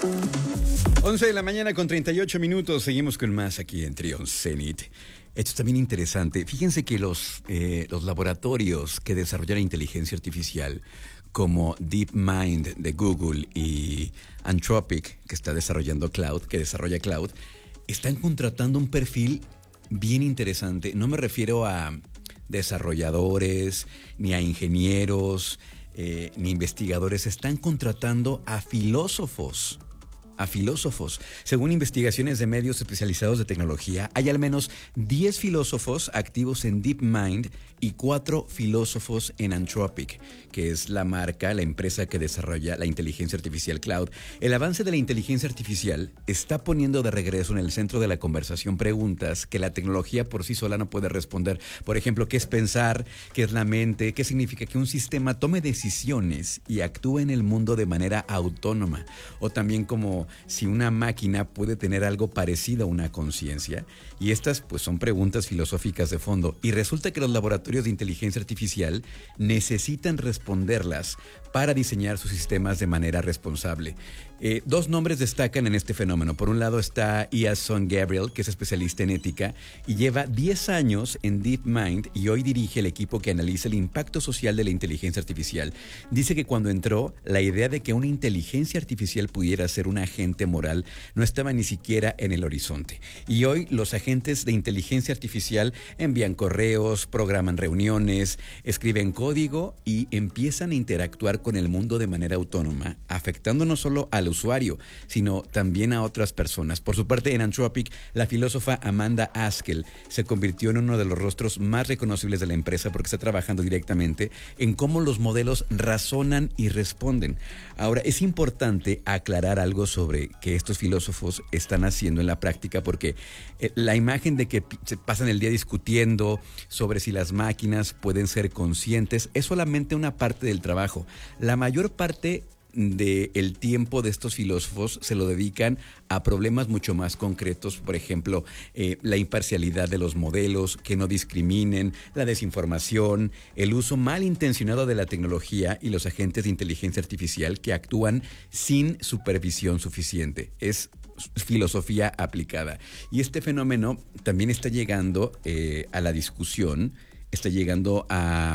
11 de la mañana con 38 minutos. Seguimos con más aquí en Trion Zenit. Esto es también interesante. Fíjense que los laboratorios que desarrollan inteligencia artificial, como DeepMind de Google y Anthropic, que está desarrollando Cloud, que desarrolla Cloud, están contratando un perfil bien interesante. No me refiero a desarrolladores, ni a ingenieros, ni investigadores. Están contratando a filósofos. Según investigaciones de medios especializados de tecnología, hay al menos 10 filósofos activos en DeepMind y 4 filósofos en Anthropic, que es la empresa que desarrolla la inteligencia artificial cloud. El avance de la inteligencia artificial está poniendo de regreso en el centro de la conversación preguntas que la tecnología por sí sola no puede responder. Por ejemplo, ¿qué es pensar? ¿Qué es la mente? ¿Qué significa que un sistema tome decisiones y actúe en el mundo de manera autónoma? O también como si una máquina puede tener algo parecido a una conciencia. Y estas pues son preguntas filosóficas de fondo. Y resulta que los laboratorios de inteligencia artificial necesitan responderlas para diseñar sus sistemas de manera responsable. Dos nombres destacan en este fenómeno. Por un lado está Iason Gabriel, que es especialista en ética y lleva 10 años en DeepMind y hoy dirige el equipo que analiza el impacto social de la inteligencia artificial. Dice que cuando entró, la idea de que una inteligencia artificial pudiera ser un agente moral no estaba ni siquiera en el horizonte. Y hoy los agentes de inteligencia artificial envían correos, programan reuniones, escriben código y empiezan a interactuar con el mundo de manera autónoma, afectando no solo al usuario, sino también a otras personas. Por su parte, en Anthropic, la filósofa Amanda Haskell se convirtió en uno de los rostros más reconocibles de la empresa porque está trabajando directamente en cómo los modelos razonan y responden. Ahora, es importante aclarar algo sobre que estos filósofos están haciendo en la práctica, porque la imagen de que se pasan el día discutiendo sobre si las máquinas pueden ser conscientes es solamente una parte del trabajo. La mayor parte del tiempo de estos filósofos se lo dedican a problemas mucho más concretos, por ejemplo, la imparcialidad de los modelos, que no discriminen, la desinformación, el uso malintencionado de la tecnología y los agentes de inteligencia artificial que actúan sin supervisión suficiente. Es filosofía aplicada. Y este fenómeno también está llegando a la discusión. Está llegando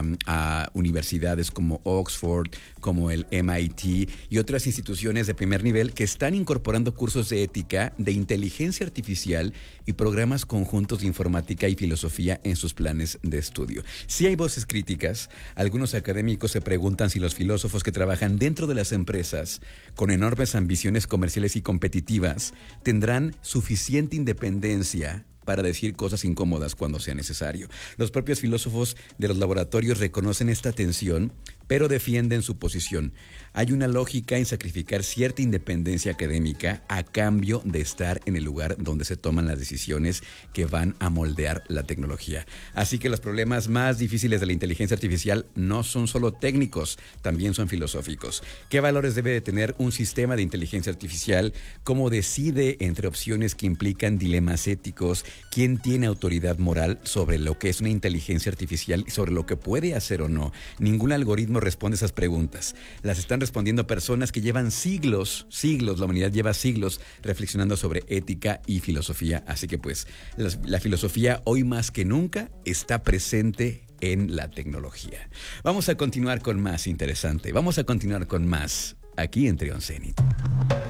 a universidades como Oxford, como el MIT y otras instituciones de primer nivel que están incorporando cursos de ética, de inteligencia artificial y programas conjuntos de informática y filosofía en sus planes de estudio. Sí hay voces críticas. Algunos académicos se preguntan si los filósofos que trabajan dentro de las empresas con enormes ambiciones comerciales y competitivas tendrán suficiente independencia para decir cosas incómodas cuando sea necesario. Los propios filósofos de los laboratorios reconocen esta tensión, pero defienden su posición. Hay una lógica en sacrificar cierta independencia académica a cambio de estar en el lugar donde se toman las decisiones que van a moldear la tecnología. Así que los problemas más difíciles de la inteligencia artificial no son solo técnicos, también son filosóficos. ¿Qué valores debe de tener un sistema de inteligencia artificial? ¿Cómo decide entre opciones que implican dilemas éticos? ¿Quién tiene autoridad moral sobre lo que es una inteligencia artificial y sobre lo que puede hacer o no? Ningún algoritmo responde esas preguntas. Las están respondiendo personas que llevan siglos, la humanidad lleva siglos reflexionando sobre ética y filosofía. Así que pues la filosofía hoy más que nunca está presente en la tecnología. Vamos a continuar con más interesante. Vamos a continuar con más aquí en Trion Zenit.